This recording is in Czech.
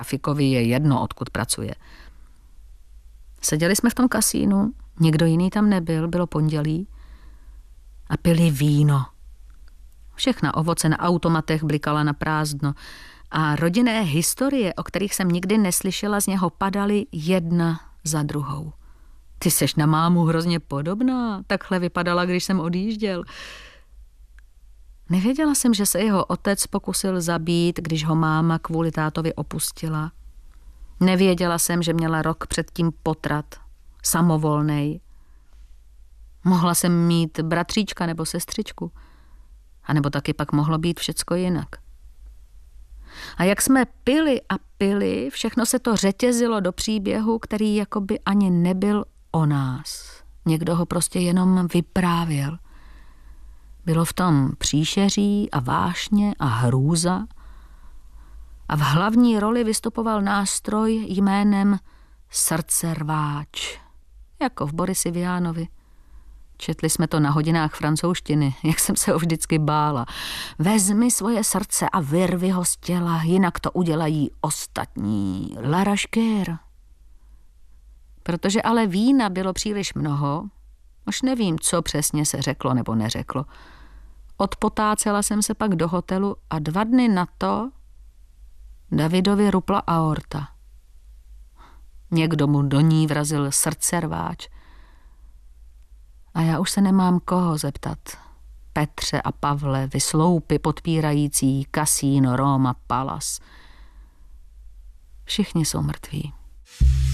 Fikovi je jedno, odkud pracuje. Seděli jsme v tom kasínu, nikdo jiný tam nebyl, bylo pondělí a pili víno. Všechna ovoce na automatech blikala na prázdno a rodinné historie, o kterých jsem nikdy neslyšela, z něho padaly jedna za druhou. Ty seš na mámu hrozně podobná, takhle vypadala, když jsem odjížděl. Nevěděla jsem, že se jeho otec pokusil zabít, když ho máma kvůli tátovi opustila. Nevěděla jsem, že měla rok předtím potrat, samovolnej. Mohla jsem mít bratříčka nebo sestřičku, anebo taky pak mohlo být všecko jinak. A jak jsme pili a pili, všechno se to řetězilo do příběhu, který jakoby ani nebyl o nás. Někdo ho prostě jenom vyprávěl. Bylo v tom příšeří a vášně a hrůza a v hlavní roli vystupoval nástroj jménem srdcerváč, jako v Borisi Vianovi. Četli jsme to na hodinách francouzštiny, jak jsem se ho vždycky bála. Vezmi svoje srdce a vyrvi ho z těla, jinak to udělají ostatní. La Raškér. Protože ale vína bylo příliš mnoho, už nevím, co přesně se řeklo nebo neřeklo. Odpotácela jsem se pak do hotelu a 2 dny na to Davidovi rupla aorta. Někdo mu do ní vrazil srdcerváč. A já už se nemám koho zeptat. Petře a Pavle, vy sloupy podpírající kasíno Roma Palace. Všichni jsou mrtví.